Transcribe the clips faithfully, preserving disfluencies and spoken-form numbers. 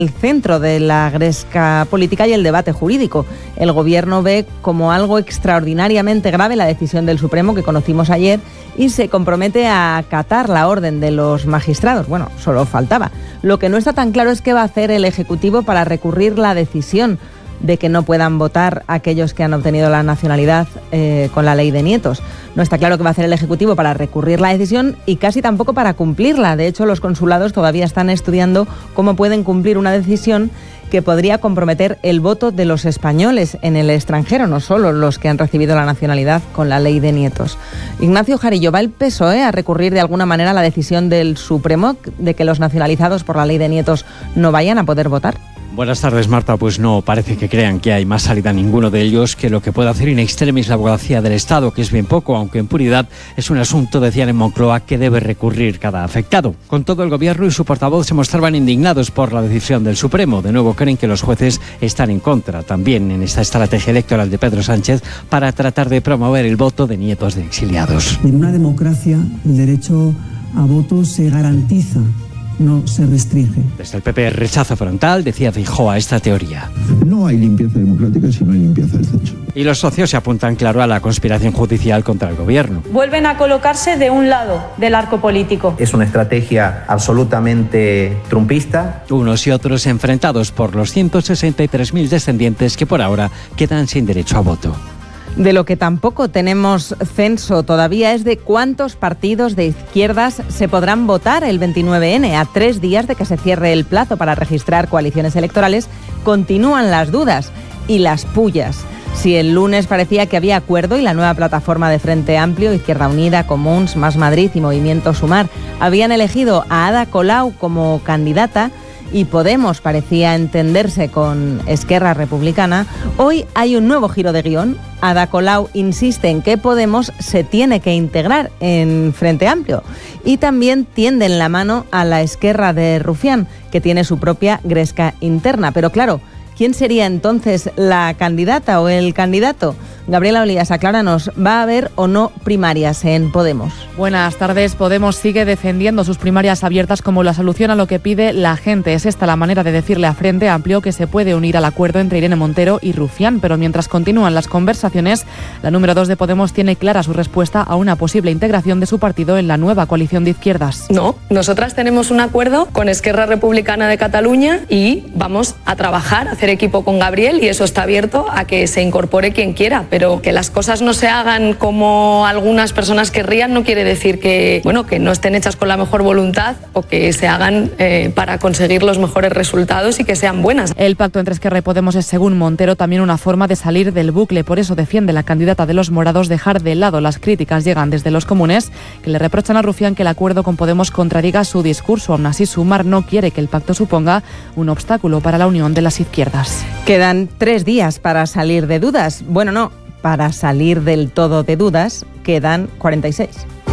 el centro de la gresca política y el debate jurídico. El Gobierno ve como algo extraordinariamente grave la decisión del Supremo que conocimos ayer y se compromete a acatar la orden de los magistrados. Bueno, solo faltaba. Lo que no está tan claro es qué va a hacer el Ejecutivo para recurrir la decisión de que no puedan votar aquellos que han obtenido la nacionalidad eh, con la ley de nietos. No está claro qué va a hacer el Ejecutivo para recurrir la decisión y casi tampoco para cumplirla. De hecho, los consulados todavía están estudiando cómo pueden cumplir una decisión que podría comprometer el voto de los españoles en el extranjero, no solo los que han recibido la nacionalidad con la ley de nietos. Ignacio Jarillo, ¿va el P S O E a recurrir de alguna manera a la decisión del Supremo de que los nacionalizados por la ley de nietos no vayan a poder votar? Buenas tardes, Marta. Pues no, parece que crean que hay más salida a ninguno de ellos que lo que puede hacer in extremis la abogacía del Estado, que es bien poco, aunque en puridad es un asunto, decían en Moncloa, que debe recurrir cada afectado. Con todo, el Gobierno y su portavoz se mostraban indignados por la decisión del Supremo. De nuevo creen que los jueces están en contra, también en esta estrategia electoral de Pedro Sánchez, para tratar de promover el voto de nietos de exiliados. En una democracia, el derecho a voto se garantiza, no se restringe. Desde el P P, rechazo frontal, decía Feijóo, a esta teoría. No hay limpieza democrática si no hay limpieza del censo. Y los socios se apuntan, claro, a la conspiración judicial contra el Gobierno. Vuelven a colocarse de un lado del arco político. Es una estrategia absolutamente trumpista. Unos y otros enfrentados por los ciento sesenta y tres mil descendientes que por ahora quedan sin derecho a voto. De lo que tampoco tenemos censo todavía es de cuántos partidos de izquierdas se podrán votar el veintinueve ene. A tres días de que se cierre el plazo para registrar coaliciones electorales, continúan las dudas y las pullas. Si el lunes parecía que había acuerdo y la nueva plataforma de Frente Amplio, Izquierda Unida, Comuns, Más Madrid y Movimiento Sumar habían elegido a Ada Colau como candidata, y Podemos parecía entenderse con Esquerra Republicana, hoy hay un nuevo giro de guión. Ada Colau insiste en que Podemos se tiene que integrar en Frente Amplio y también tienden la mano a la Esquerra de Rufián, que tiene su propia gresca interna. Pero claro, ¿quién sería entonces la candidata o el candidato? Gabriela Olías, acláranos, ¿va a haber o no primarias en Podemos? Buenas tardes. Podemos sigue defendiendo sus primarias abiertas como la solución a lo que pide la gente. Es esta la manera de decirle a Frente Amplio que se puede unir al acuerdo entre Irene Montero y Rufián, pero mientras continúan las conversaciones, la número dos de Podemos tiene clara su respuesta a una posible integración de su partido en la nueva coalición de izquierdas. No, nosotras tenemos un acuerdo con Esquerra Republicana de Cataluña y vamos a trabajar, a hacer equipo con Gabriel, y eso está abierto a que se incorpore quien quiera, pero que las cosas no se hagan como algunas personas querrían no quiere decir que, bueno, que no estén hechas con la mejor voluntad o que se hagan eh, para conseguir los mejores resultados y que sean buenas. El pacto entre Esquerra y Podemos es, según Montero, también una forma de salir del bucle. Por eso defiende la candidata de los morados dejar de lado las críticas. Llegan desde los comunes, que le reprochan a Rufián que el acuerdo con Podemos contradiga su discurso. Aún así, Sumar no quiere que el pacto suponga un obstáculo para la unión de las izquierdas. Quedan tres días para salir de dudas. Bueno, no, para salir del todo de dudas quedan cuarenta y seis.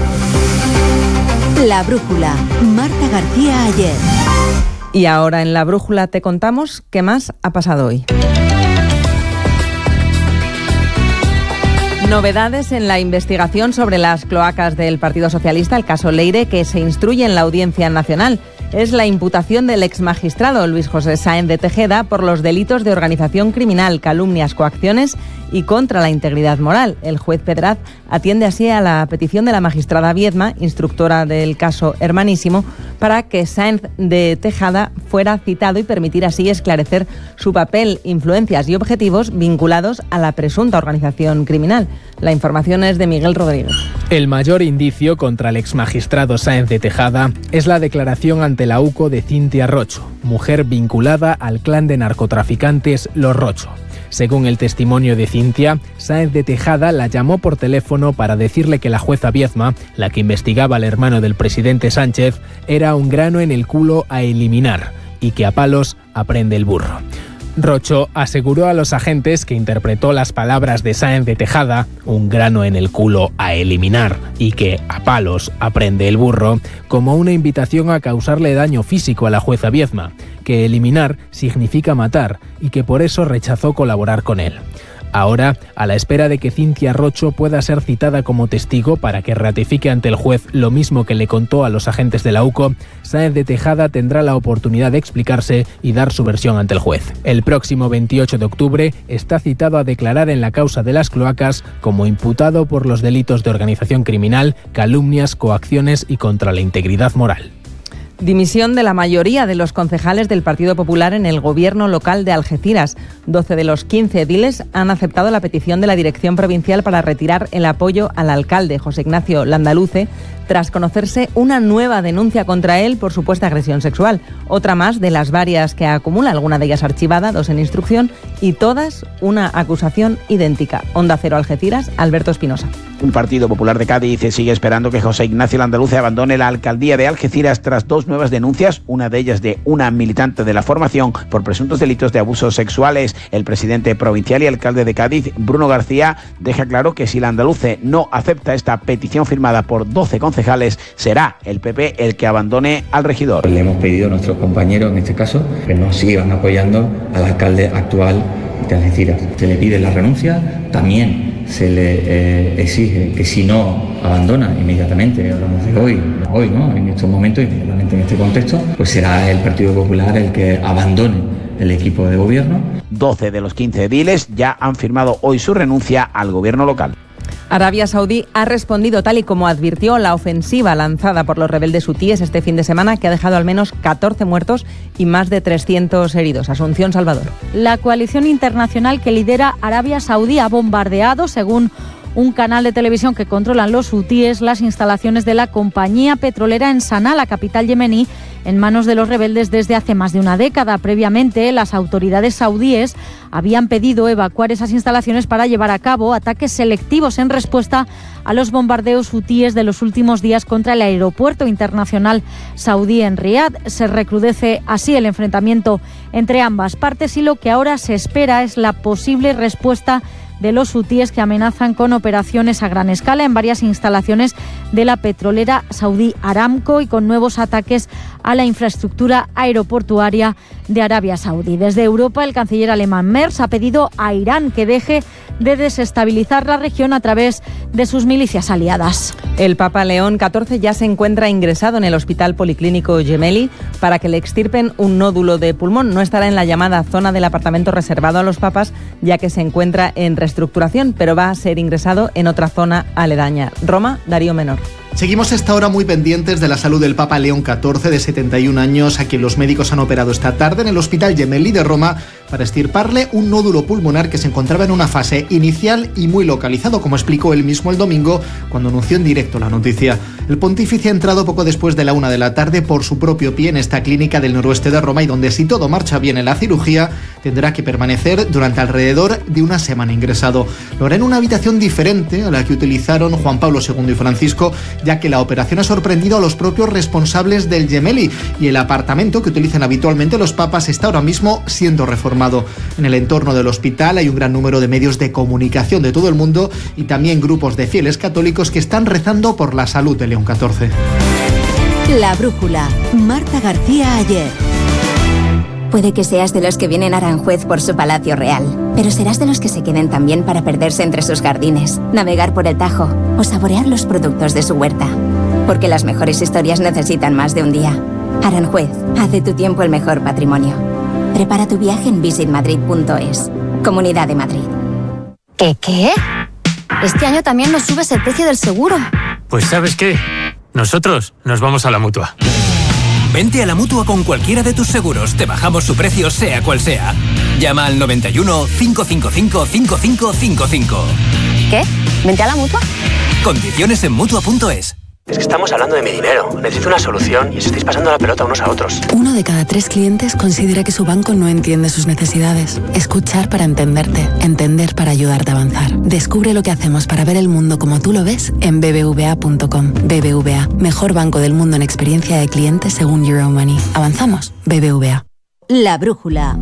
La Brújula, Marta García Ayer. Y ahora en La Brújula te contamos qué más ha pasado hoy. Novedades en la investigación sobre las cloacas del Partido Socialista, el caso Leire, que se instruye en la Audiencia Nacional. Es la imputación del exmagistrado Luis José Sáenz de Tejeda por los delitos de organización criminal, calumnias, coacciones y contra la integridad moral. El juez Pedraz atiende así a la petición de la magistrada Viedma, instructora del caso Hermanísimo, para que Sáenz de Tejeda fuera citado y permitir así esclarecer su papel, influencias y objetivos vinculados a la presunta organización criminal. La información es de Miguel Rodríguez. El mayor indicio contra el exmagistrado Sáenz de Tejeda es la declaración ante la U C O de Cintia Rocho, mujer vinculada al clan de narcotraficantes Los Rocho. Según el testimonio de Cintia, Sáenz de Tejada la llamó por teléfono para decirle que la jueza Viedma, la que investigaba al hermano del presidente Sánchez, era un grano en el culo a eliminar y que a palos aprende el burro. Rocho aseguró a los agentes que interpretó las palabras de Sáenz de Tejada, un grano en el culo a eliminar y que a palos aprende el burro, como una invitación a causarle daño físico a la jueza Viedma, que eliminar significa matar y que por eso rechazó colaborar con él. Ahora, a la espera de que Cintia Rocho pueda ser citada como testigo para que ratifique ante el juez lo mismo que le contó a los agentes de la U C O, Sáenz de Tejada tendrá la oportunidad de explicarse y dar su versión ante el juez. El próximo veintiocho de octubre está citado a declarar en la causa de las cloacas como imputado por los delitos de organización criminal, calumnias, coacciones y contra la integridad moral. Dimisión de la mayoría de los concejales del Partido Popular en el gobierno local de Algeciras. doce de los quince ediles han aceptado la petición de la dirección provincial para retirar el apoyo al alcalde, José Ignacio Landaluce, tras conocerse una nueva denuncia contra él por supuesta agresión sexual. Otra más de las varias que acumula, alguna de ellas archivada, dos en instrucción y todas una acusación idéntica. Onda Cero Algeciras, Alberto Espinosa. El Partido Popular de Cádiz sigue esperando que José Ignacio Landaluce abandone la alcaldía de Algeciras tras dos nuevas denuncias, una de ellas de una militante de la formación por presuntos delitos de abusos sexuales. El presidente provincial y alcalde de Cádiz, Bruno García, deja claro que si Landaluce no acepta esta petición firmada por doce concejales, será el P P el que abandone al regidor. Le hemos pedido a nuestros compañeros, en este caso, que no sigan apoyando al alcalde actual de Algeciras. Se le pide la renuncia, también se le eh, exige que si no abandona inmediatamente, hablamos de hoy, hoy, ¿no? En estos momentos, inmediatamente en este contexto, pues será el Partido Popular el que abandone el equipo de gobierno. doce de los quince ediles ya han firmado hoy su renuncia al gobierno local. Arabia Saudí ha respondido tal y como advirtió la ofensiva lanzada por los rebeldes hutíes este fin de semana, que ha dejado al menos catorce muertos y más de trescientos heridos. Asunción Salvador. La coalición internacional que lidera Arabia Saudí ha bombardeado, según un canal de televisión que controlan los hutíes, las instalaciones de la compañía petrolera en Sanaa, la capital yemení, en manos de los rebeldes desde hace más de una década. Previamente, las autoridades saudíes habían pedido evacuar esas instalaciones para llevar a cabo ataques selectivos en respuesta a los bombardeos hutíes de los últimos días contra el aeropuerto internacional saudí en Riad. Se recrudece así el enfrentamiento entre ambas partes y lo que ahora se espera es la posible respuesta de los hutíes, que amenazan con operaciones a gran escala en varias instalaciones de la petrolera saudí Aramco y con nuevos ataques a la infraestructura aeroportuaria de Arabia Saudí. Desde Europa, el canciller alemán Merz ha pedido a Irán que deje de desestabilizar la región a través de sus milicias aliadas. El Papa León catorce ya se encuentra ingresado en el Hospital Policlínico Gemelli para que le extirpen un nódulo de pulmón. No estará en la llamada zona del apartamento reservado a los papas, ya que se encuentra en reestructuración, pero va a ser ingresado en otra zona aledaña. Roma, Darío Menor. Seguimos esta hora muy pendientes de la salud del Papa León catorce, de setenta y un años, a quien los médicos han operado esta tarde en el Hospital Gemelli de Roma para extirparle un nódulo pulmonar que se encontraba en una fase inicial y muy localizado, como explicó él mismo el domingo cuando anunció en directo la noticia. El pontífice ha entrado poco después de la una de la tarde por su propio pie en esta clínica del noroeste de Roma y donde, si todo marcha bien en la cirugía, tendrá que permanecer durante alrededor de una semana ingresado. Lo hará en una habitación diferente a la que utilizaron Juan Pablo segundo y Francisco, ya que la operación ha sorprendido a los propios responsables del Gemelli y el apartamento que utilizan habitualmente los papas está ahora mismo siendo reformado. En el entorno del hospital hay un gran número de medios de comunicación de todo el mundo y también grupos de fieles católicos que están rezando por la salud de León catorce. La brújula, Marta García Ayer. Puede que seas de los que vienen a Aranjuez por su palacio real, pero serás de los que se queden también para perderse entre sus jardines, navegar por el Tajo o saborear los productos de su huerta. Porque las mejores historias necesitan más de un día. Aranjuez, haz de tu tiempo el mejor patrimonio. Prepara tu viaje en visit madrid punto es. Comunidad de Madrid. ¿Qué qué? Este año también nos subes el precio del seguro. Pues ¿sabes qué? Nosotros nos vamos a la Mutua. Vente a la Mutua con cualquiera de tus seguros. Te bajamos su precio sea cual sea. Llama al noventa y uno, cinco cinco cinco, cinco cinco cinco cinco. ¿Qué? ¿Vente a la Mutua? Condiciones en Mutua punto es. Es que estamos hablando de mi dinero. Necesito una solución y os estáis pasando la pelota unos a otros. Uno de cada tres clientes considera que su banco no entiende sus necesidades. Escuchar para entenderte. Entender para ayudarte a avanzar. Descubre lo que hacemos para ver el mundo como tú lo ves en b b v a punto com. B B V A, mejor banco del mundo en experiencia de cliente según Euromoney. ¿Avanzamos? B B V A. La brújula.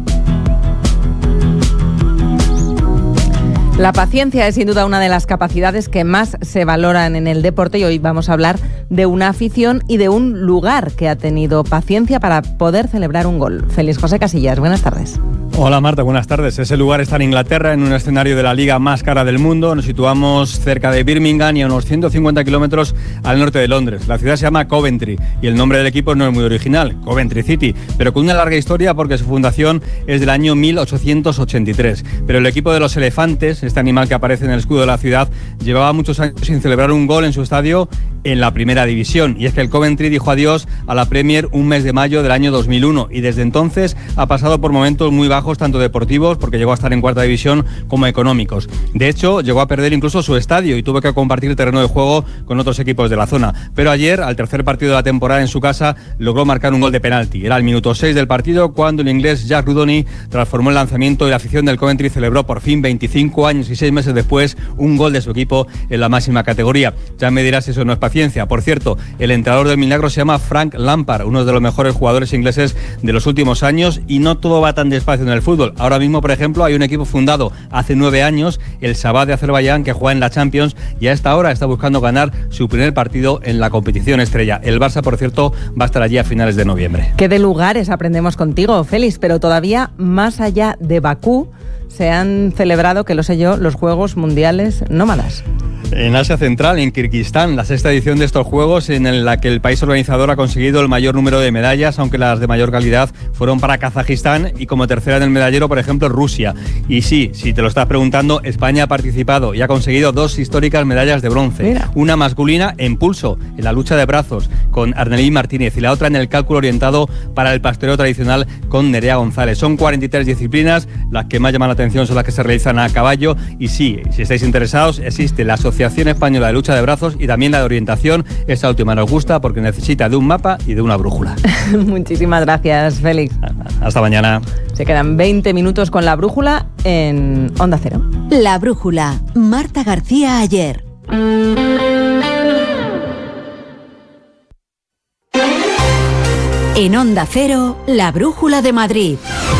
La paciencia es sin duda una de las capacidades que más se valoran en el deporte y hoy vamos a hablar de una afición y de un lugar que ha tenido paciencia para poder celebrar un gol. Félix José Casillas, buenas tardes. Hola Marta, buenas tardes. Ese lugar está en Inglaterra, en un escenario de la liga más cara del mundo. Nos situamos cerca de Birmingham y a unos ciento cincuenta kilómetros al norte de Londres. La ciudad se llama Coventry y el nombre del equipo no es muy original, Coventry City, pero con una larga historia porque su fundación es del año mil ochocientos ochenta y tres. Pero el equipo de los elefantes, este animal que aparece en el escudo de la ciudad, llevaba muchos años sin celebrar un gol en su estadio en la primera división. Y es que el Coventry dijo adiós a la Premier un mes de mayo del año dos mil uno y desde entonces ha pasado por momentos muy bajos, tanto deportivos, porque llegó a estar en cuarta división, como económicos. De hecho, llegó a perder incluso su estadio y tuvo que compartir terreno de juego con otros equipos de la zona. Pero ayer, al tercer partido de la temporada en su casa, logró marcar un gol de penalti. Era el minuto seis del partido cuando el inglés Jack Rudoni transformó el lanzamiento y la afición del Coventry celebró por fin, veinticinco años y seis meses después, un gol de su equipo en la máxima categoría. Ya me dirás si eso no es paciencia. Por cierto, el entrenador del milagro se llama Frank Lampard, uno de los mejores jugadores ingleses de los últimos años, y no todo va tan despacio en el fútbol. Ahora mismo, por ejemplo, hay un equipo fundado hace nueve años, el Sabah de Azerbaiyán, que juega en la Champions y a esta hora está buscando ganar su primer partido en la competición estrella. El Barça, por cierto, va a estar allí a finales de noviembre. ¿Qué de lugares aprendemos contigo, Félix? Pero todavía más allá de Bakú se han celebrado, que lo sé yo, los Juegos Mundiales Nómadas. En Asia Central, en Kirguistán, la sexta edición de estos Juegos en la que el país organizador ha conseguido el mayor número de medallas, aunque las de mayor calidad fueron para Kazajistán y como tercera en el medallero, por ejemplo, Rusia. Y sí, si te lo estás preguntando, España ha participado y ha conseguido dos históricas medallas de bronce. Mira. Una masculina en pulso, en la lucha de brazos, con Arnelín Martínez, y la otra en el cálculo orientado para el pastoreo tradicional con Nerea González. Son cuarenta y tres disciplinas, las que más llaman la atención son las que se realizan a caballo. Y sí, si estáis interesados, existe la Asociación Española de Lucha de Brazos y también la de orientación. Esa última nos gusta porque necesita de un mapa y de una brújula. Muchísimas gracias, Félix. Hasta mañana. Se quedan veinte minutos con la brújula en Onda Cero. La brújula, Marta García Ayer. En Onda Cero, la brújula de Madrid.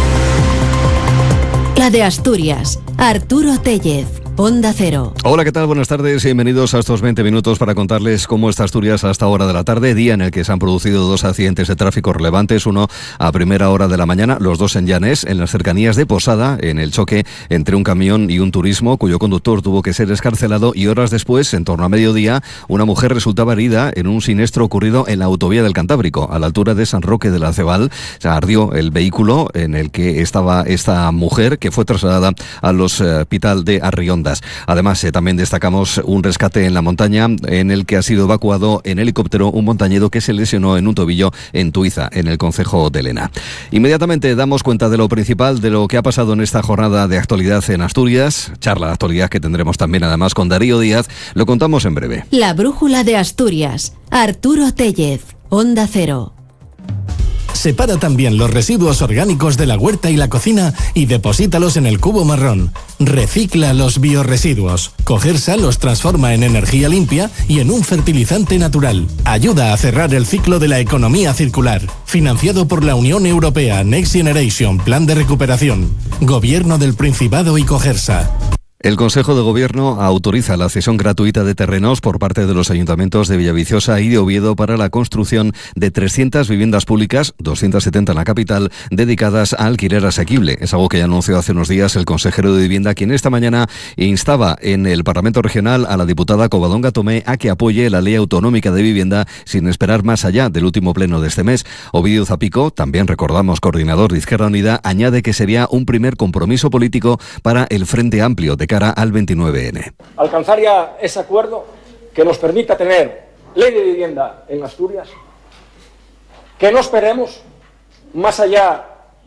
La de Asturias, Arturo Tellez. Onda Cero. Hola, ¿qué tal? Buenas tardes y bienvenidos a estos veinte minutos para contarles cómo está Asturias a esta hora de la tarde, día en el que se han producido dos accidentes de tráfico relevantes, uno a primera hora de la mañana, los dos en Llanés, en las cercanías de Posada, en el choque entre un camión y un turismo, cuyo conductor tuvo que ser excarcelado, y horas después, en torno a mediodía, una mujer resultaba herida en un siniestro ocurrido en la autovía del Cantábrico, a la altura de San Roque de la Cebal. Se ardió el vehículo en el que estaba esta mujer, que fue trasladada al hospital de Arrionda. Además, eh, también destacamos un rescate en la montaña en el que ha sido evacuado en helicóptero un montañedo que se lesionó en un tobillo en Tuiza, en el concejo de Lena. Inmediatamente damos cuenta de lo principal, de lo que ha pasado en esta jornada de actualidad en Asturias. Charla de actualidad que tendremos también además con Darío Díaz. Lo contamos en breve. La brújula de Asturias, Arturo Tellez, Onda Cero. Separa también los residuos orgánicos de la huerta y la cocina y deposítalos en el cubo marrón. Recicla los biorresiduos. Cogersa los transforma en energía limpia y en un fertilizante natural. Ayuda a cerrar el ciclo de la economía circular. Financiado por la Unión Europea Next Generation Plan de Recuperación. Gobierno del Principado y Cogersa. El Consejo de Gobierno autoriza la cesión gratuita de terrenos por parte de los ayuntamientos de Villaviciosa y de Oviedo para la construcción de trescientas viviendas públicas, doscientas setenta en la capital, dedicadas a alquiler asequible. Es algo que ya anunció hace unos días el consejero de Vivienda, quien esta mañana instaba en el Parlamento Regional a la diputada Covadonga Tomé a que apoye la Ley Autonómica de Vivienda sin esperar más allá del último pleno de este mes. Ovidio Zapico, también recordamos coordinador de Izquierda Unida, añade que sería un primer compromiso político para el Frente Amplio de cara al veintinueve ene. Alcanzar ya ese acuerdo que nos permita tener ley de vivienda en Asturias, que no esperemos más allá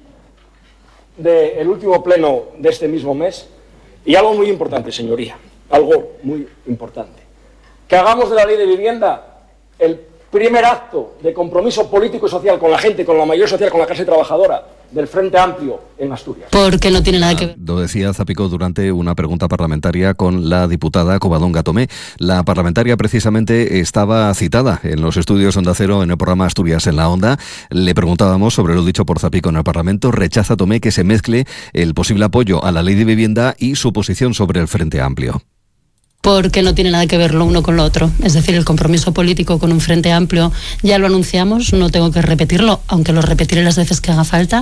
del último pleno de este mismo mes, y algo muy importante, señoría, algo muy importante, que hagamos de la ley de vivienda el primer acto de compromiso político y social con la gente, con la mayoría social, con la clase trabajadora del Frente Amplio en Asturias. Porque no tiene nada que ver. Lo decía Zapico durante una pregunta parlamentaria con la diputada Covadonga Tomé. La parlamentaria precisamente estaba citada en los estudios Onda Cero en el programa Asturias en la Onda. Le preguntábamos sobre lo dicho por Zapico en el Parlamento. Rechaza Tomé que se mezcle el posible apoyo a la ley de vivienda y su posición sobre el Frente Amplio. porque no tiene nada que ver lo uno con lo otro. Es decir, el compromiso político con un Frente Amplio ya lo anunciamos, no tengo que repetirlo, aunque lo repetiré las veces que haga falta,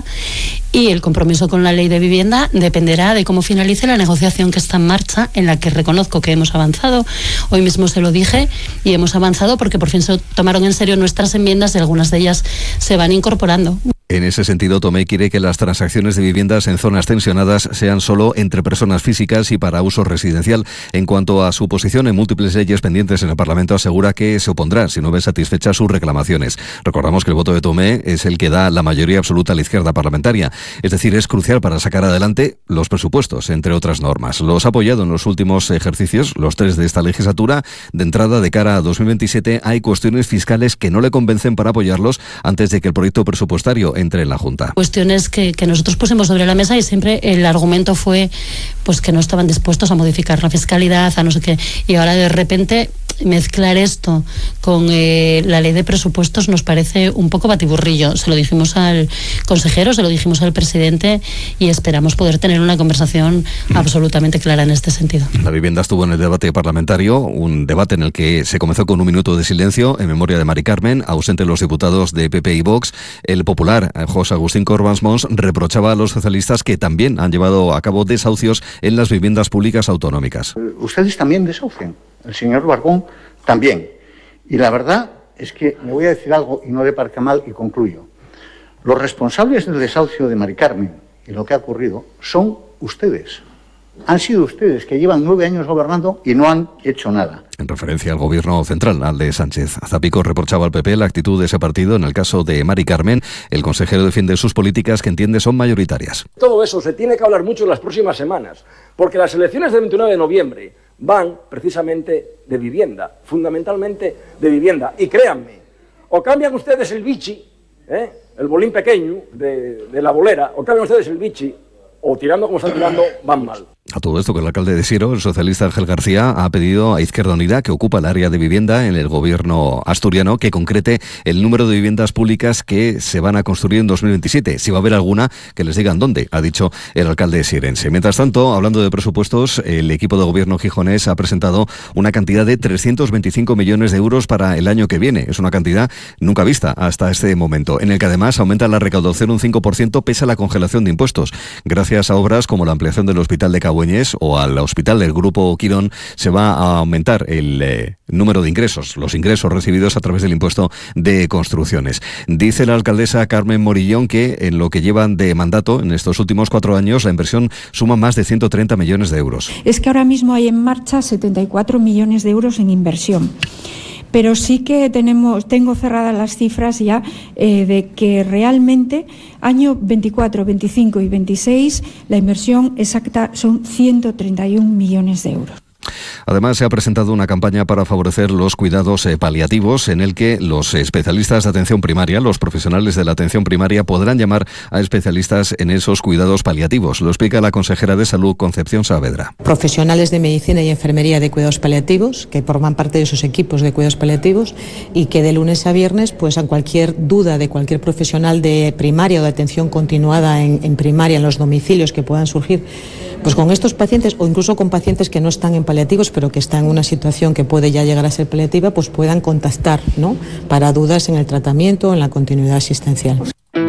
y el compromiso con la ley de vivienda dependerá de cómo finalice la negociación que está en marcha, en la que reconozco que hemos avanzado. Hoy mismo se lo dije, y hemos avanzado porque por fin se tomaron en serio nuestras enmiendas y algunas de ellas se van incorporando. En ese sentido, Tomé quiere que las transacciones de viviendas en zonas tensionadas sean solo entre personas físicas y para uso residencial. En cuanto a su posición en múltiples leyes pendientes en el Parlamento, asegura que se opondrá si no ve satisfechas sus reclamaciones. Recordamos que el voto de Tomé es el que da la mayoría absoluta a la izquierda parlamentaria. Es decir, es crucial para sacar adelante los presupuestos, entre otras normas. Los ha apoyado en los últimos ejercicios, los tres de esta legislatura. De entrada, de cara a dos mil veintisiete, hay cuestiones fiscales que no le convencen para apoyarlos antes de que el proyecto presupuestario entre en la Junta. Cuestiones que, que nosotros pusimos sobre la mesa y siempre el argumento fue pues que no estaban dispuestos a modificar la fiscalidad, a no sé qué, y ahora de repente mezclar esto con eh, la ley de presupuestos nos parece un poco batiburrillo. Se lo dijimos al consejero, se lo dijimos al presidente y esperamos poder tener una conversación mm. absolutamente clara en este sentido. La vivienda estuvo en el debate parlamentario, un debate en el que se comenzó con un minuto de silencio en memoria de Mari Carmen, ausente los diputados de P P y Vox. El popular José Agustín Corbans Mons reprochaba a los socialistas que también han llevado a cabo desahucios en las viviendas públicas autonómicas. Ustedes también desahucian, el señor Barbón también. Y la verdad es que me voy a decir algo y no le parezca mal y concluyo. Los responsables del desahucio de Mari Carmen y lo que ha ocurrido son ustedes. Han sido ustedes que llevan nueve años gobernando y no han hecho nada. En referencia al gobierno central, al de Sánchez. Zapico reprochaba al P P la actitud de ese partido en el caso de Mari Carmen. El consejero defiende sus políticas que entiende son mayoritarias. Todo eso se tiene que hablar mucho en las próximas semanas, porque las elecciones del veintinueve de noviembre van precisamente de vivienda, fundamentalmente de vivienda. Y créanme, o cambian ustedes el bichi, ¿eh? el bolín pequeño de, de la bolera, o cambian ustedes el bichi, o tirando como están tirando, van mal. A todo esto, que el alcalde de Siero, el socialista Ángel García, ha pedido a Izquierda Unida, que ocupa el área de vivienda en el gobierno asturiano, que concrete el número de viviendas públicas que se van a construir en dos mil veintisiete. Si va a haber alguna, que les digan dónde, ha dicho el alcalde sierense. Mientras tanto, hablando de presupuestos, el equipo de gobierno gijonés ha presentado una cantidad de trescientos veinticinco millones de euros para el año que viene. Es una cantidad nunca vista hasta este momento, en el que además aumenta la recaudación un cinco por ciento pese a la congelación de impuestos. Gracias a obras como la ampliación del Hospital de Cabo o al hospital del Grupo Quirón, se va a aumentar el eh, número de ingresos, los ingresos recibidos a través del impuesto de construcciones. Dice la alcaldesa Carmen Morillón que en lo que llevan de mandato, en estos últimos cuatro años, la inversión suma más de ciento treinta millones de euros. Es que ahora mismo hay en marcha setenta y cuatro millones de euros en inversión. Pero sí que tenemos, tengo cerradas las cifras ya eh, de que realmente año veinticuatro, veinticinco y veintiséis la inversión exacta son ciento treinta y un millones de euros. Además, se ha presentado una campaña para favorecer los cuidados eh, paliativos, en el que los especialistas de atención primaria, los profesionales de la atención primaria, podrán llamar a especialistas en esos cuidados paliativos. Lo explica la consejera de Salud, Concepción Saavedra. Profesionales de medicina y enfermería de cuidados paliativos, que forman parte de esos equipos de cuidados paliativos y que de lunes a viernes, pues a cualquier duda de cualquier profesional de primaria o de atención continuada en, en primaria, en los domicilios que puedan surgir, pues con estos pacientes o incluso con pacientes que no están en paliativos pero que están en una situación que puede ya llegar a ser paliativa, pues puedan contactar, ¿no?, para dudas en el tratamiento o en la continuidad asistencial.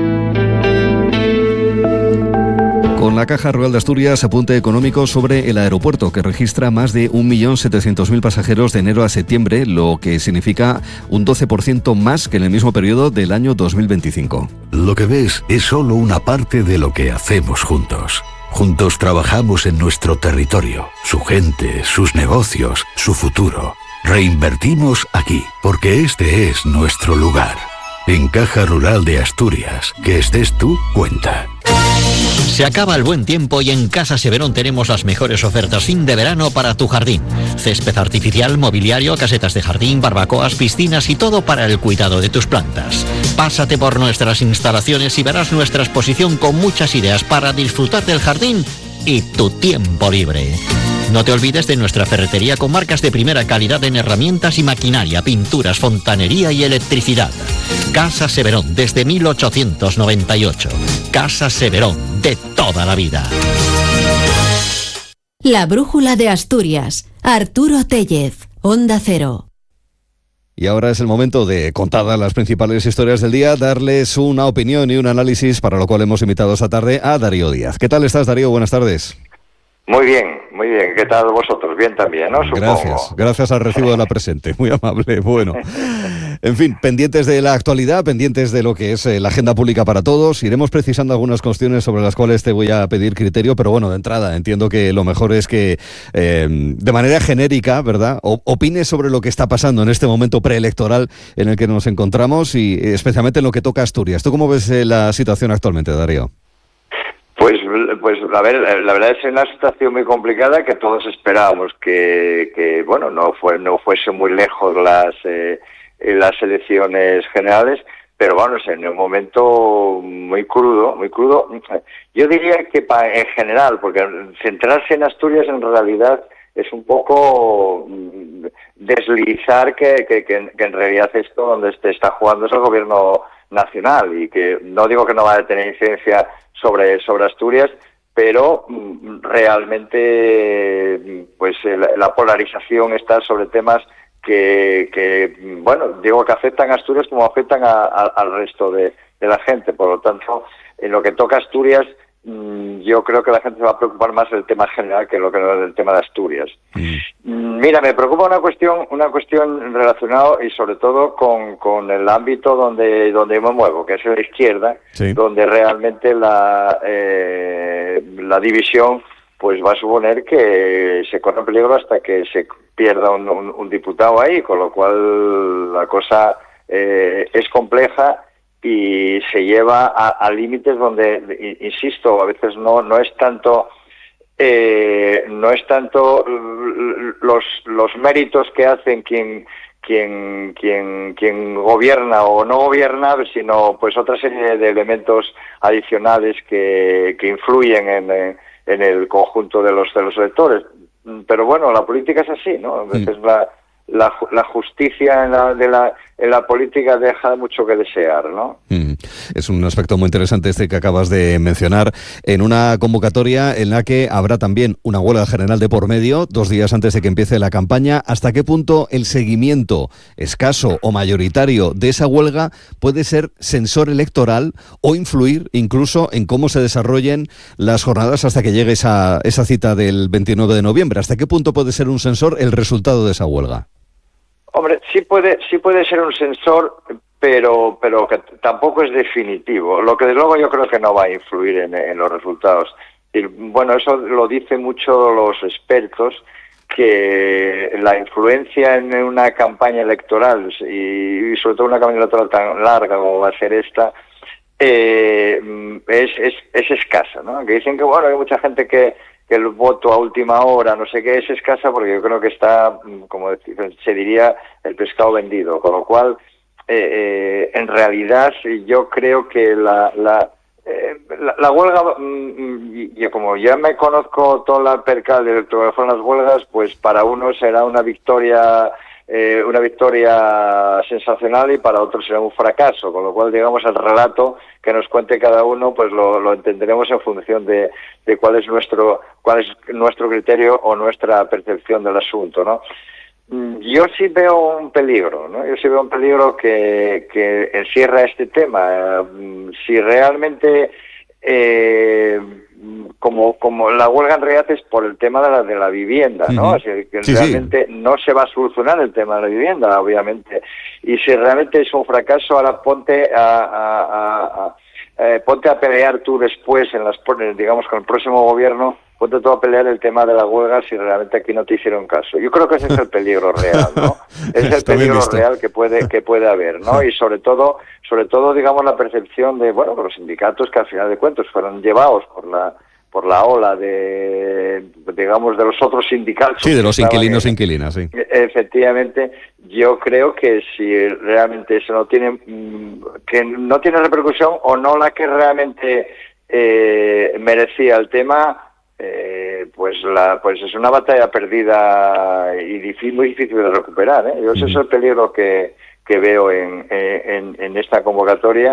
Con la Caja Rural de Asturias, apunte económico sobre el aeropuerto, que registra más de un millón setecientos mil pasajeros de enero a septiembre, lo que significa un doce por ciento más que en el mismo periodo del año dos mil veinticinco. Lo que ves es solo una parte de lo que hacemos juntos. Juntos trabajamos en nuestro territorio, su gente, sus negocios, su futuro. Reinvertimos aquí, porque este es nuestro lugar. En Caja Rural de Asturias, que estés tú, cuenta. Se acaba el buen tiempo y en Casa Severón tenemos las mejores ofertas fin de verano para tu jardín. Césped artificial, mobiliario, casetas de jardín, barbacoas, piscinas y todo para el cuidado de tus plantas. Pásate por nuestras instalaciones y verás nuestra exposición con muchas ideas para disfrutar del jardín y tu tiempo libre. No te olvides de nuestra ferretería con marcas de primera calidad en herramientas y maquinaria, pinturas, fontanería y electricidad. Casa Severón, desde mil ochocientos noventa y ocho. Casa Severón, de toda la vida. La Brújula de Asturias. Arturo Tellez, Onda Cero. Y ahora es el momento de, contadas las principales historias del día, darles una opinión y un análisis, para lo cual hemos invitado esta tarde a Darío Díaz. ¿Qué tal estás, Darío? Buenas tardes. Muy bien, muy bien. ¿Qué tal vosotros? Bien también, ¿no? Supongo. Gracias, gracias al recibo de la presente. Muy amable. Bueno, en fin, pendientes de la actualidad, pendientes de lo que es eh, la agenda pública para todos. Iremos precisando algunas cuestiones sobre las cuales te voy a pedir criterio, pero bueno, de entrada entiendo que lo mejor es que eh, de manera genérica, ¿verdad?, o, opines sobre lo que está pasando en este momento preelectoral en el que nos encontramos y eh, especialmente en lo que toca a Asturias. ¿Tú cómo ves eh, la situación actualmente, Darío? Pues, pues a ver, la verdad es una situación muy complicada que todos esperábamos que, que bueno, no fue, no fuese muy lejos las eh, las elecciones generales, pero bueno, es en un momento muy crudo, muy crudo. Yo diría que pa, en general, porque centrarse en Asturias en realidad es un poco deslizar que, que, que, que en realidad esto donde se está jugando es el gobierno nacional y que no digo que no va a tener incidencia sobre sobre Asturias, pero mm, realmente pues la, la polarización está sobre temas que, que bueno, digo que afectan a Asturias como afectan a, a, al resto de, de la gente. Por lo tanto, en lo que toca a Asturias, mm, yo creo que la gente se va a preocupar más del tema general que lo que del tema de Asturias. Mm. Mira, me preocupa una cuestión, una cuestión relacionada y sobre todo con, con el ámbito donde donde me muevo, que es la izquierda, sí, donde realmente la eh, la división pues va a suponer que se corre en peligro hasta que se pierda un, un, un diputado ahí, con lo cual la cosa eh, es compleja y se lleva a, a límites donde, insisto, a veces no no es tanto eh, no es tanto los los méritos que hacen quien quien quien quien gobierna o no gobierna, sino pues otra serie de elementos adicionales que, que influyen en, en el conjunto de los de los electores. Pero bueno, la política es así, ¿no? A veces mm. la La, la justicia en la, de la, en la política deja mucho que desear, ¿no? Mm. Es un aspecto muy interesante este que acabas de mencionar, en una convocatoria en la que habrá también una huelga general de por medio, dos días antes de que empiece la campaña. ¿Hasta qué punto el seguimiento escaso o mayoritario de esa huelga puede ser sensor electoral o influir incluso en cómo se desarrollen las jornadas hasta que llegue esa, esa cita del veintinueve de noviembre? ¿Hasta qué punto puede ser un sensor el resultado de esa huelga? Hombre, sí puede, sí puede ser un sensor, pero, pero que tampoco es definitivo. Lo que de luego yo creo que no va a influir en, en los resultados. Y, bueno, eso lo dicen mucho los expertos, que la influencia en una campaña electoral y, y sobre todo una campaña electoral tan larga como va a ser esta, eh, es, es, es escasa, ¿no? Que dicen que bueno, hay mucha gente que que el voto a última hora, no sé qué, es escasa porque yo creo que está, como se diría, el pescado vendido. Con lo cual, eh, eh, en realidad, yo creo que la la, eh, la, la huelga, y, y como ya me conozco toda la percal de lo que fueron las huelgas, pues para uno será una victoria eh, una victoria sensacional y para otros será un fracaso. Con lo cual, digamos, el relato que nos cuente cada uno, pues lo, lo entenderemos en función de, de cuál es nuestro cuál es nuestro criterio o nuestra percepción del asunto, ¿no? Yo sí veo un peligro, ¿no? Yo sí veo un peligro que, que encierra este tema. Si realmente, eh, como como la huelga en realidad es por el tema de la de la vivienda, ¿no? Uh-huh. O sea, que sí, realmente sí. No se va a solucionar el tema de la vivienda, obviamente. Y si realmente es un fracaso, ahora ponte a, a, a, a eh, ponte a pelear tú después, en las digamos con el próximo gobierno, ponte tú a pelear el tema de la huelga si realmente aquí no te hicieron caso. Yo creo que ese es el peligro real, ¿no? Es el peligro real que puede que puede haber, ¿no? Y sobre todo, sobre todo, digamos, la percepción de, bueno, los sindicatos que al final de cuentas fueron llevados por la por la ola de, digamos, de los otros sindicatos. Sí, de los inquilinos e inquilinas, sí. Efectivamente, yo creo que si realmente eso no tiene, que no tiene repercusión o no la que realmente eh, merecía el tema, eh, pues la pues es una batalla perdida y difícil, muy difícil de recuperar, ¿eh? Yo ese es el peligro que, que veo en, en, en esta convocatoria.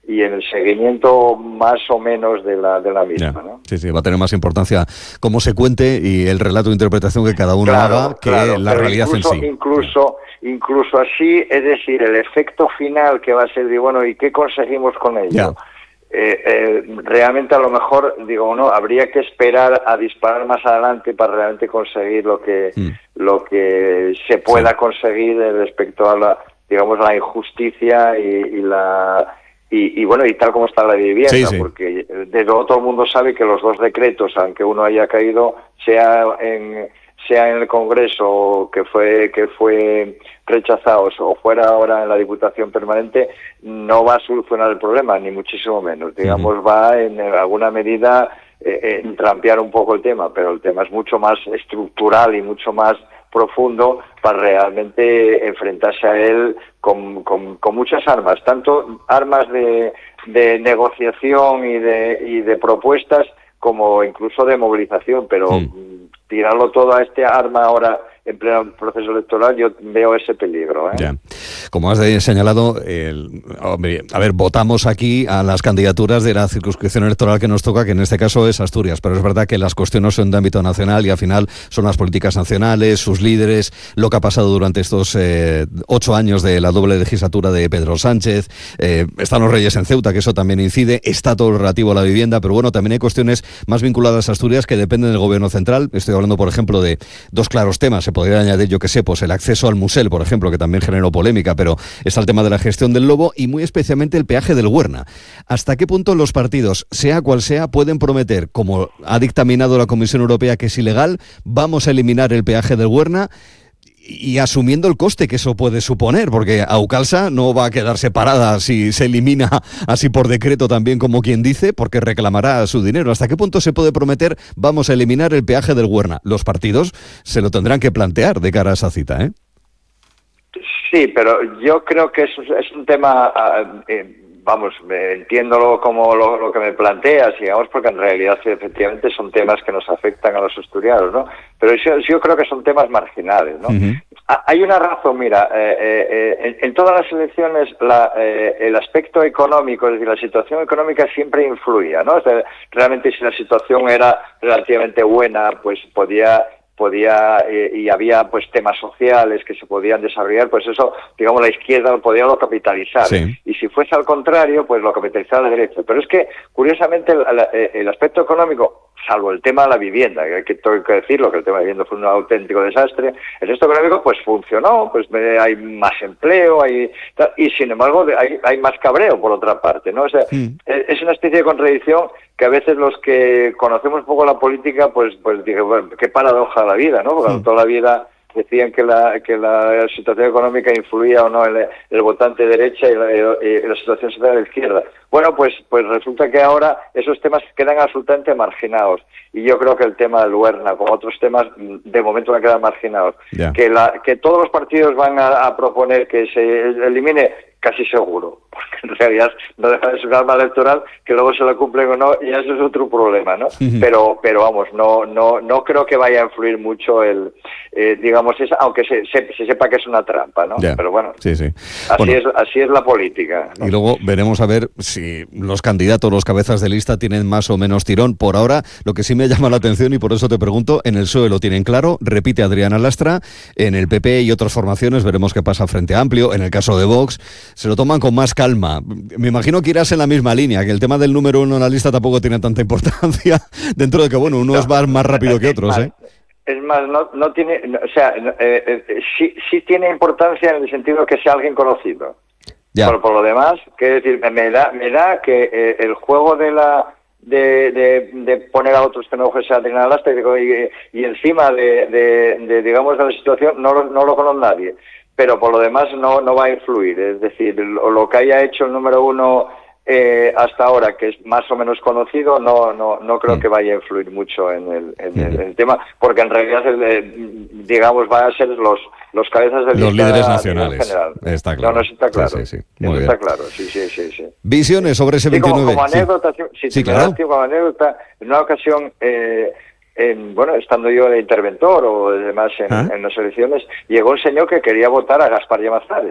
y en el seguimiento más o menos de la de la misma, ¿no? Sí, sí, va a tener más importancia cómo se cuente y el relato de interpretación que cada uno claro, haga que claro, la realidad incluso, en sí. Incluso, incluso así, es decir, el efecto final que va a ser de, bueno, ¿y qué conseguimos con ello? Ya. Eh, eh, realmente a lo mejor, digo, no, habría que esperar a disparar más adelante para realmente conseguir lo que mm. lo que se pueda sí. conseguir respecto a la, digamos, la injusticia y, y la... Y, y bueno, y tal como está la vivienda, sí, sí. porque desde luego todo el mundo sabe que los dos decretos, aunque uno haya caído, sea en sea en el Congreso que fue que fue rechazado o fuera ahora en la Diputación Permanente, no va a solucionar el problema, ni muchísimo menos. Digamos, uh-huh. va en alguna medida eh, en trampear un poco el tema, pero el tema es mucho más estructural y mucho más profundo para realmente enfrentarse a él con, con, con muchas armas, tanto armas de, de negociación y de, y de propuestas como incluso de movilización, pero mm. tirarlo todo a este arma ahora en pleno proceso electoral, yo veo ese peligro, ¿eh? Ya. Como has señalado, el, hombre, a ver, votamos aquí a las candidaturas de la circunscripción electoral que nos toca, que en este caso es Asturias, pero es verdad que las cuestiones son de ámbito nacional y al final son las políticas nacionales, sus líderes, lo que ha pasado durante estos eh, ocho años de la doble legislatura de Pedro Sánchez, eh, están los Reyes en Ceuta, que eso también incide, está todo lo relativo a la vivienda, pero bueno, también hay cuestiones más vinculadas a Asturias que dependen del gobierno central. Estoy hablando, por ejemplo, de dos claros temas. Se podría añadir, yo que sé, pues el acceso al Musel, por ejemplo, que también generó polémica, pero está el tema de la gestión del lobo y muy especialmente el peaje del Huerna. ¿Hasta qué punto los partidos, sea cual sea, pueden prometer, como ha dictaminado la Comisión Europea que es ilegal, vamos a eliminar el peaje del Huerna, y asumiendo el coste que eso puede suponer, porque Aucalsa no va a quedar separada si se elimina así por decreto también, como quien dice, porque reclamará su dinero? ¿Hasta qué punto se puede prometer vamos a eliminar el peaje del Huerna? Los partidos se lo tendrán que plantear de cara a esa cita, ¿eh? Sí, pero yo creo que es, es un tema... Uh, eh, vamos, me entiendo como lo, lo que me planteas, digamos, porque en realidad efectivamente son temas que nos afectan a los asturianos, ¿no? Pero yo, yo creo que son temas marginales, ¿no? Uh-huh. Hay una razón, mira, eh, eh, en, en todas las elecciones la, eh, el aspecto económico, es decir, la situación económica siempre influía, ¿no? O sea, realmente si la situación era relativamente buena, pues podía... podía eh, y había pues temas sociales que se podían desarrollar, pues eso, digamos, la izquierda podía lo capitalizar. Sí. Y si fuese al contrario, pues lo capitalizaba la derecha. Pero es que, curiosamente, el, el, el aspecto económico, salvo el tema de la vivienda, que hay que, tengo que decirlo, que el tema de la vivienda fue un auténtico desastre, el aspecto económico pues funcionó, pues hay más empleo, hay y sin embargo hay, hay más cabreo por otra parte, ¿no? O sea, sí. es una especie de contradicción que a veces los que conocemos un poco la política, pues pues dije, bueno, qué paradoja la vida, ¿no? Porque sí. toda la vida decían que la que la situación económica influía o no en el, el votante de derecha y la, y la situación social de la izquierda. Bueno, pues pues resulta que ahora esos temas quedan absolutamente marginados. Y yo creo que el tema del Huerna, como otros temas, de momento van a quedar marginados. Yeah. Que la que todos los partidos van a, a proponer que se elimine, casi seguro, porque en realidad no deja de ser un arma electoral, que luego se la cumplen o no, y eso es otro problema, ¿no? Uh-huh. Pero pero vamos, no no no creo que vaya a influir mucho el, eh, digamos, esa, aunque se, se, se sepa que es una trampa, ¿no? Yeah. Pero bueno, sí, sí. Así, bueno, es, así es la política, ¿no? Y luego veremos a ver si los candidatos, los cabezas de lista tienen más o menos tirón. Por ahora, lo que sí me llama la atención, y por eso te pregunto, en el P S O E lo tienen claro, repite Adriana Lastra, en el P P y otras formaciones veremos qué pasa frente a Amplio, en el caso de Vox, se lo toman con más calma. Me imagino que irás en la misma línea, que el tema del número uno en la lista tampoco tiene tanta importancia, dentro de que, bueno, unos no, van más rápido que otros, ¿eh? Es más, no, no tiene, o sea, eh, eh, sí, sí tiene importancia en el sentido que sea alguien conocido. Ya. Por, por lo demás, que decir, me da, me da que eh, el juego de la de, de, de poner a otros que no se Adriana Lastra y, y encima de, de, de, digamos, de la situación no lo, no lo conoce nadie. Pero por lo demás no no va a influir, es decir, lo, lo que haya hecho el número uno eh, hasta ahora, que es más o menos conocido, no no no creo que vaya a influir mucho en el, en el, en el tema, porque en realidad, el, digamos, van a ser los los cabezas de los líderes nacionales. General. Está claro. No, no, está claro. Sí, sí, sí. Muy bien. Está claro, sí, sí, sí, sí. Visiones sobre ese veintinueve. Sí, como, como anécdota, sí, sí, sí claro. Tío, como anécdota, en una ocasión... Eh, En, bueno, estando yo de interventor o además en, ¿Ah? en las elecciones, llegó un señor que quería votar a Gaspar Llamazares.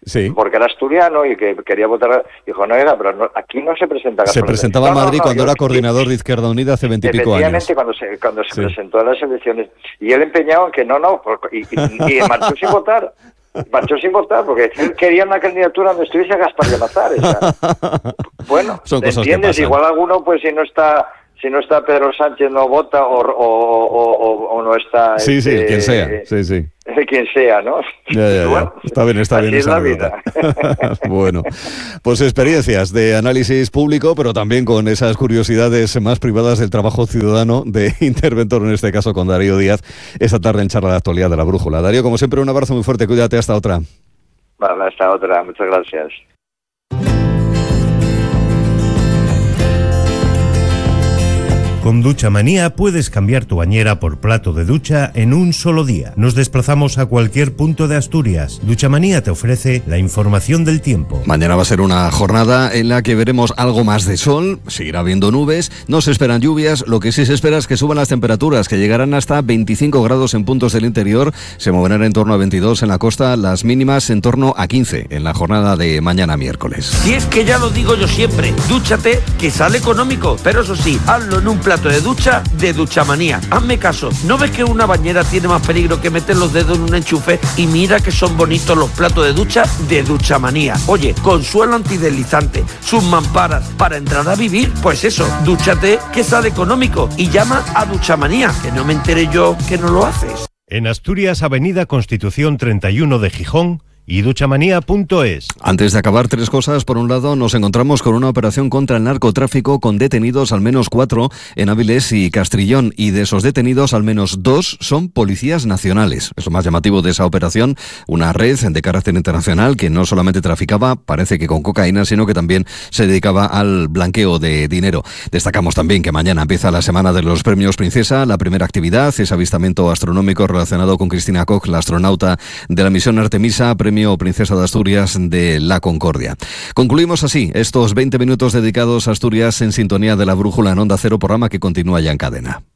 Sí. porque era asturiano y que quería votar. Dijo, no, oiga, pero no, aquí no se presenta Gaspar. Se presentaba en no, Madrid no, no, cuando yo, era coordinador de Izquierda Unida hace veintipico años. Efectivamente, cuando se, cuando se Sí. presentó a las elecciones. Y él empeñado en que no, no, porque, y, y, y marchó sin votar. Marchó sin votar porque él quería una candidatura donde estuviese Gaspar Llamazares. O sea, bueno, Son cosas ¿entiendes? que pasan. Igual alguno, pues si no está... Si no está Pedro Sánchez no vota o, o, o, o, o no está... Sí, este, sí, quien sea, sí, sí. Quien sea, ¿no? Ya, ya, ya. Bueno, está bien, está así bien es esa la vida. anécdota. Bueno, pues experiencias de análisis público, pero también con esas curiosidades más privadas del trabajo ciudadano de interventor, en este caso con Darío Díaz, esta tarde en Charla de Actualidad de La Brújula. Darío, como siempre, un abrazo muy fuerte, cuídate, hasta otra. Vale, hasta otra, muchas gracias. Con Duchamanía puedes cambiar tu bañera por plato de ducha en un solo día. Nos desplazamos a cualquier punto de Asturias. Duchamanía te ofrece la información del tiempo. Mañana va a ser una jornada en la que veremos algo más de sol, seguirá habiendo nubes, no se esperan lluvias, lo que sí se espera es que suban las temperaturas, que llegarán hasta veinticinco grados en puntos del interior, se moverán en torno a veintidós en la costa, las mínimas en torno a quince en la jornada de mañana miércoles. Si es que ya lo digo yo siempre, dúchate, que sale económico, pero eso sí, hazlo en un plato de ducha de Duchamanía. Hazme caso, ¿no ves que una bañera tiene más peligro que meter los dedos en un enchufe? Y mira que son bonitos los platos de ducha de Duchamanía. Oye, con suelo antideslizante, sus mamparas, para entrar a vivir, pues eso, dúchate, que sale económico, y llama a Duchamanía, que no me enteré yo que no lo haces. En Asturias, Avenida Constitución treinta y uno de Gijón y duchamanía punto es. Antes de acabar, tres cosas. Por un lado, nos encontramos con una operación contra el narcotráfico con detenidos al menos cuatro en Áviles y Castrillón, y de esos detenidos al menos dos son policías nacionales. Es lo más llamativo de esa operación, una red de carácter internacional que no solamente traficaba, parece que con cocaína, sino que también se dedicaba al blanqueo de dinero. Destacamos también que mañana empieza la semana de los premios Princesa. La primera actividad es avistamiento astronómico relacionado con Cristina Koch, la astronauta de la misión Artemisa, premio Princesa de Asturias de la Concordia. Concluimos así estos veinte minutos dedicados a Asturias en sintonía de La Brújula en Onda Cero, programa que continúa ya en cadena.